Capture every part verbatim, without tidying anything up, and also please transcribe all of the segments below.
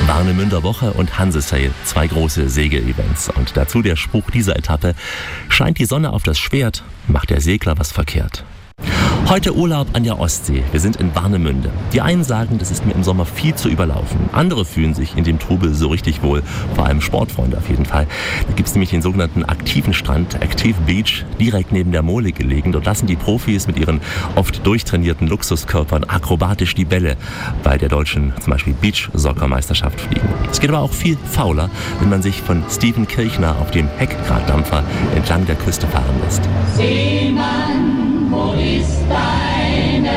Warnemünder Woche und Hansesail, zwei große Segelevents. Und dazu der Spruch dieser Etappe: Scheint die Sonne auf das Schwert, macht der Segler was verkehrt. Heute Urlaub an der Ostsee. Wir sind in Warnemünde. Die einen sagen, das ist mir im Sommer viel zu überlaufen. Andere fühlen sich in dem Trubel so richtig wohl. Vor allem Sportfreunde auf jeden Fall. Da gibt es nämlich den sogenannten aktiven Strand, Active Beach, direkt neben der Mole gelegen. Dort lassen die Profis mit ihren oft durchtrainierten Luxuskörpern akrobatisch die Bälle bei der deutschen zum Beispiel Beach-Soccer-Meisterschaft fliegen. Es geht aber auch viel fauler, wenn man sich von Steven Kirchner auf dem Heckraddampfer entlang der Küste fahren lässt. Seemann, wo ist deine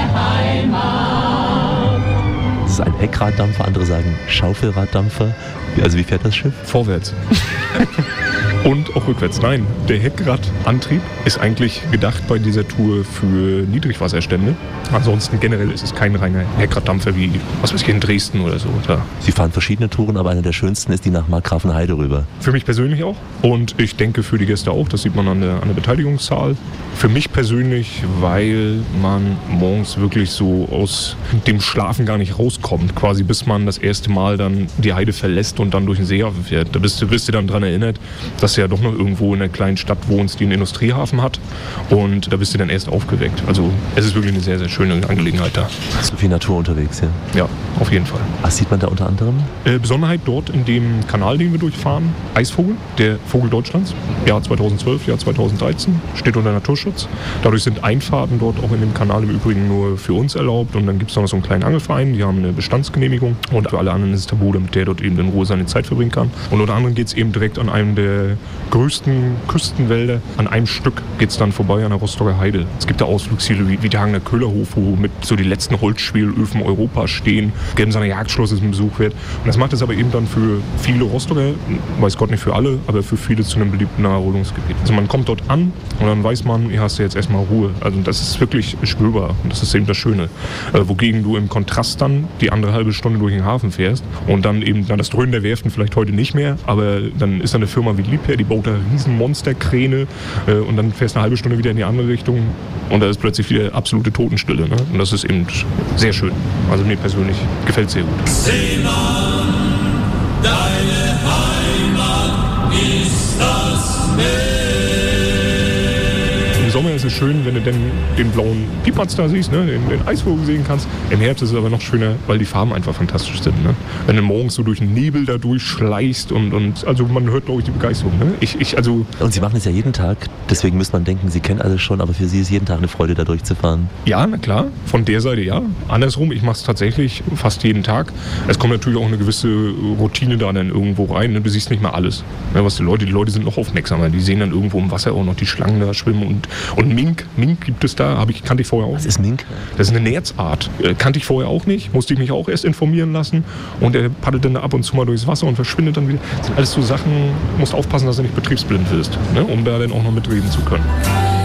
Heimat? Das ist ein Heckraddampfer, andere sagen Schaufelraddampfer. Also wie fährt das Schiff? Vorwärts. Und auch rückwärts. Nein, der Heckradantrieb ist eigentlich gedacht bei dieser Tour für Niedrigwasserstände. Ansonsten generell ist es kein reiner Heckradampfer wie, was weiß ich, in Dresden oder so. Da. Sie fahren verschiedene Touren, aber eine der schönsten ist die nach Markgrafenheide rüber. Für mich persönlich auch und ich denke für die Gäste auch. Das sieht man an der, an der Beteiligungszahl. Für mich persönlich, weil man morgens wirklich so aus dem Schlafen gar nicht rauskommt. Quasi bis man das erste Mal dann die Heide verlässt und dann durch den Seehafen fährt. Da bist du, bist du dann daran erinnert, dass du ja doch noch irgendwo in einer kleinen Stadt wohnst, die einen Industriehafen hat. Und da bist du dann erst aufgeweckt. Also es ist wirklich eine sehr, sehr schöne Angelegenheit da. So viel Natur unterwegs, ja? Ja, auf jeden Fall. Was sieht man da unter anderem? Äh, Besonderheit dort in dem Kanal, den wir durchfahren, Eisvogel, der Vogel Deutschlands. Jahr zweitausendzwölf, Jahr zweitausenddreizehn, steht unter Naturschutz. Dadurch sind Einfahrten dort auch in dem Kanal im Übrigen nur für uns erlaubt. Und dann gibt es noch so einen kleinen Angelverein, die haben eine Bestandsgenehmigung. Und für alle anderen ist es tabu, damit der dort eben in Ruhe seine Zeit verbringen kann. Und unter anderem geht es eben direkt an einem der größten Küstenwälder. An einem Stück geht es dann vorbei an der Rostocker Heide. Es gibt da Ausflugsziele wie, wie der Hagener Köhlerhof, wo mit so die letzten Holzschwelöfen Europas stehen. Gelbensaner Jagdschloss ist ein Besuch wert. Und das macht es aber eben dann für viele Rostocker, weiß Gott nicht für alle, aber für viele zu einem beliebten Naherholungsgebiet. Also man kommt dort an und dann weiß man, hier hast du jetzt erstmal Ruhe. Also das ist wirklich spürbar und das ist eben das Schöne. Äh, wogegen du im Kontrast dann die andere halbe Stunde durch den Hafen fährst und dann eben dann das Dröhnen der Werften vielleicht heute nicht mehr, aber dann ist da eine Firma wie Liebherr, die baut da riesen Monsterkräne äh, und dann fährst du eine halbe Stunde wieder in die andere Richtung und da ist plötzlich wieder absolute Totenstille. Ne? Und das ist eben sehr schön. Also mir persönlich gefällt es sehr gut. Seemann, deine Heimat ist das Meer. Im Sommer ist es schön, wenn du denn den blauen Piepmatz da siehst, ne? den, den Eisvogel sehen kannst. Im Herbst ist es aber noch schöner, weil die Farben einfach fantastisch sind. Ne? Wenn du morgens so durch den Nebel da durchschleichst und, und also man hört, glaube ich, die Begeisterung. Ne? Ich, ich, also Und Sie machen es ja jeden Tag, deswegen müsste man denken, Sie kennen alles schon, aber für Sie ist jeden Tag eine Freude, da durchzufahren. Ja, na klar, von der Seite ja. Andersrum, ich mache es tatsächlich fast jeden Tag. Es kommt natürlich auch eine gewisse Routine da dann irgendwo rein. Ne? Du siehst nicht mal alles. Ne? Was die Leute, die Leute sind noch aufmerksamer. Die sehen dann irgendwo im Wasser auch noch die Schlangen da schwimmen und Und Mink, Mink gibt es da, ich, kannte ich vorher auch. Was ist Mink? Das ist eine Nerzart. Äh, kannte ich vorher auch nicht, musste ich mich auch erst informieren lassen. Und er paddelt dann ab und zu mal durchs Wasser und verschwindet dann wieder. Das sind alles so Sachen, musst aufpassen, dass du nicht betriebsblind wirst, ne, um da dann auch noch mitreden zu können.